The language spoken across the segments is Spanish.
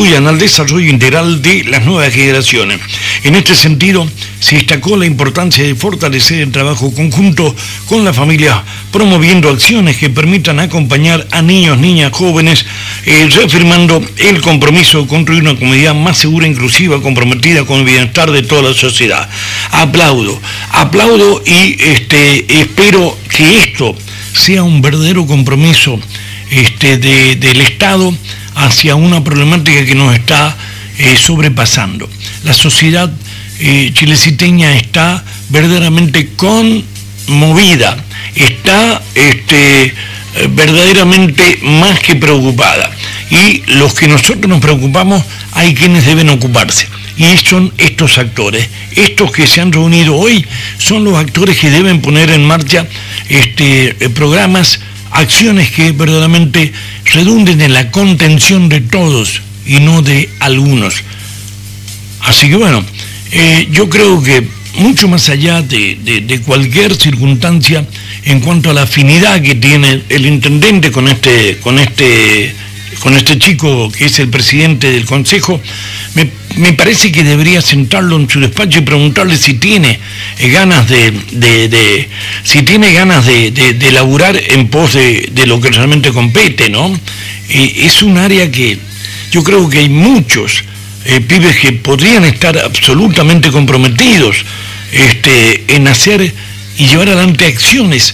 contribuyan al desarrollo integral de las nuevas generaciones. En este sentido, se destacó la importancia de fortalecer el trabajo conjunto con las familias, promoviendo acciones que permitan acompañar a niños, niñas, jóvenes, reafirmando el compromiso de construir una comunidad más segura, inclusiva, comprometida con el bienestar de toda la sociedad. Aplaudo y espero que esto sea un verdadero compromiso del Estado hacia una problemática que nos está sobrepasando. La sociedad chileciteña está verdaderamente conmovida, está verdaderamente más que preocupada. Y los que nosotros nos preocupamos, hay quienes deben ocuparse. Y son estos actores, estos que se han reunido hoy, son los actores que deben poner en marcha programas, acciones que verdaderamente redunden en la contención de todos y no de algunos. Así que bueno, yo creo que mucho más allá de cualquier circunstancia en cuanto a la afinidad que tiene el intendente con este chico que es el presidente del Consejo, me parece que debería sentarlo en su despacho y preguntarle si tiene ganas de laburar en pos de lo que realmente compete, ¿no? Es un área que yo creo que hay muchos pibes que podrían estar absolutamente comprometidos en hacer y llevar adelante acciones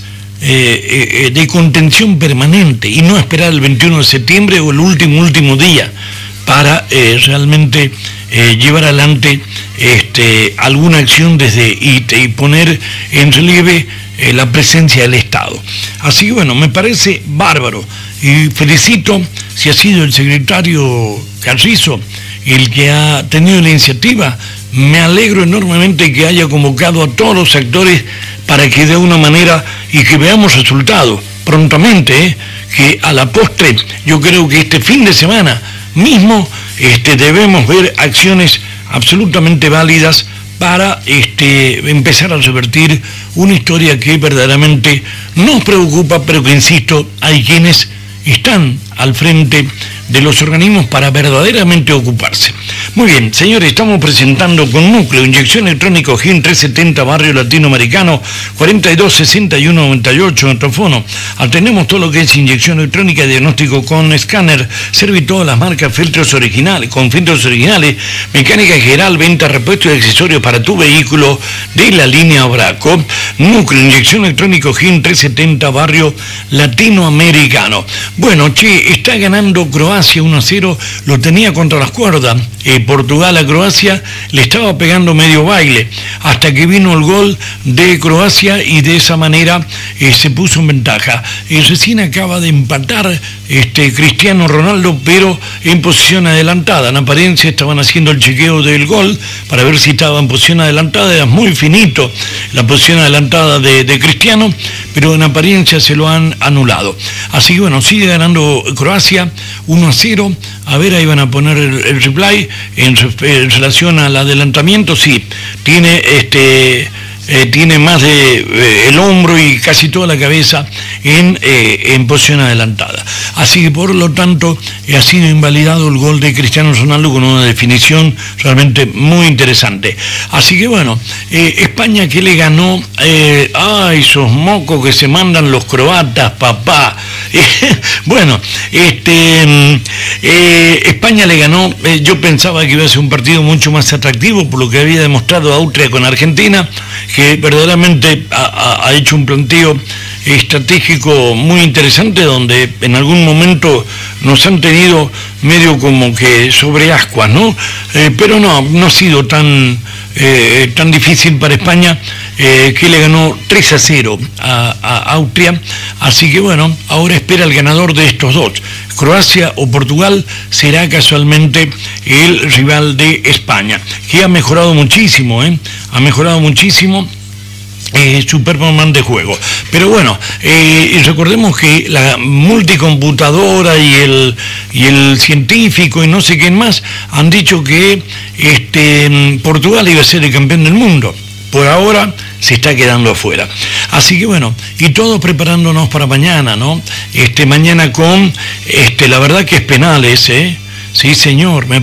de contención permanente y no esperar el 21 de septiembre o el último día para realmente llevar adelante alguna acción y poner en relieve la presencia del Estado. Así que bueno, me parece bárbaro y felicito si ha sido el secretario Carrizo el que ha tenido la iniciativa. Me alegro enormemente que haya convocado a todos los actores para que de una manera y que veamos resultados prontamente, que a la postre yo creo que este fin de semana mismo debemos ver acciones absolutamente válidas para empezar a revertir una historia que verdaderamente nos preocupa, pero que insisto, hay quienes están al frente de los organismos para verdaderamente ocuparse. Muy bien, señores, estamos presentando con Núcleo, inyección electrónico GIN 370, Barrio Latinoamericano, 426198, nuestro fono. Tenemos todo lo que es inyección electrónica, diagnóstico con escáner, serve todas las marcas, filtros originales, mecánica general, venta, repuesto y accesorios para tu vehículo de la línea Braco. Núcleo, inyección electrónico GIN 370, Barrio Latinoamericano. Bueno, está ganando Croacia 1-0, lo tenía contra las cuerdas. Portugal a Croacia le estaba pegando medio baile hasta que vino el gol de Croacia y de esa manera se puso en ventaja. Recién acaba de empatar Cristiano Ronaldo, pero en posición adelantada. En apariencia estaban haciendo el chequeo del gol para ver si estaba en posición adelantada. Era muy finito la posición adelantada de Cristiano, pero en apariencia se lo han anulado. Así que bueno, sigue ganando Croacia 1-0. A ver, ahí van a poner el replay en relación al adelantamiento. Sí, tiene más de el hombro y casi toda la cabeza en posición adelantada. Así que por lo tanto ha sido invalidado el gol de Cristiano Ronaldo con una definición realmente muy interesante. Así que bueno, España que le ganó, esos mocos que se mandan los croatas, papá. Bueno, España le ganó, yo pensaba que iba a ser un partido mucho más atractivo por lo que había demostrado Austria con Argentina, que verdaderamente ha hecho un planteo estratégico muy interesante, donde en algún momento nos han tenido medio como que sobre ascuas, ¿no? Pero no ha sido tan difícil para España, que le ganó 3-0 a Austria. Así que bueno, ahora espera el ganador de estos dos. Croacia o Portugal será casualmente el rival de España, que ha mejorado muchísimo, ha mejorado muchísimo su performance de juego. Pero bueno, recordemos que la multicomputadora y el científico y no sé quién más han dicho que Portugal iba a ser el campeón del mundo. Por ahora se está quedando afuera. Así que bueno, y todos preparándonos para mañana, ¿no? Mañana con, la verdad que es penales, sí señor,